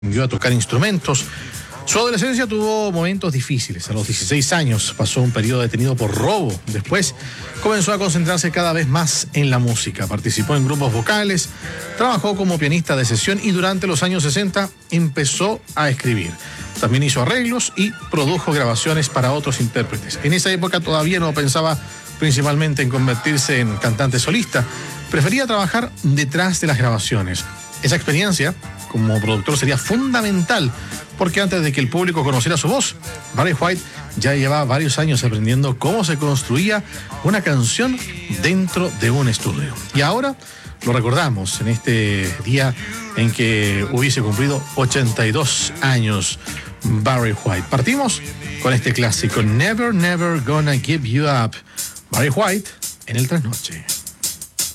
aprendió a tocar instrumentos. Su adolescencia tuvo momentos difíciles. A los 16 años pasó un periodo detenido por robo. Después comenzó a concentrarse cada vez más en la música. Participó en grupos vocales, trabajó como pianista de sesión y durante los años 60 empezó a escribir. También hizo arreglos y produjo grabaciones para otros intérpretes. En esa época todavía no pensaba principalmente en convertirse en cantante solista. Prefería trabajar detrás de las grabaciones. Esa experiencia como productor sería fundamental, porque antes de que el público conociera su voz, Barry White ya llevaba varios años aprendiendo cómo se construía una canción dentro de un estudio. Y ahora lo recordamos en este día en que hubiese cumplido 82 años Barry White. Partimos con este clásico, Never, Never Gonna Give You Up. Barry White en el Trasnoche.